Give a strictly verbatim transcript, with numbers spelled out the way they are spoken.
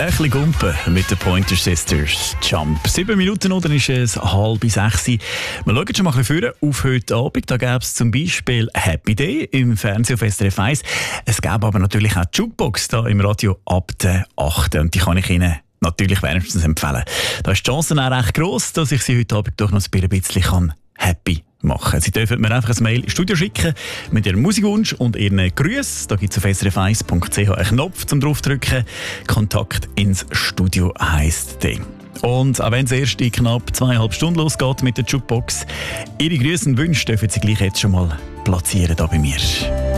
Ein bisschen Gumpen mit den Pointer Sisters. Jump. Sieben Minuten oder ist es halb sechs. Wir schauen schon mal ein bisschen vor auf heute Abend. Da gäbe es zum Beispiel Happy Day im Fernsehen auf S R F eins. Es gäbe aber natürlich auch die Jukebox da im Radio ab der achten. Und die kann ich Ihnen natürlich wärmstens empfehlen. Da ist die Chance auch recht gross, dass ich Sie heute Abend doch noch ein bisschen happy machen. Sie dürfen mir einfach ein Mail ins Studio schicken mit Ihrem Musikwunsch und Ihren Grüßen. Da gibt es auf s r f eins punkt c h einen Knopf zum draufdrücken. Kontakt ins Studio heisst der. Und auch wenn es erst in knapp zweieinhalb Stunden losgeht mit der Jukebox, Ihre Grüße und Wünsche dürfen Sie gleich jetzt schon mal platzieren hier bei mir.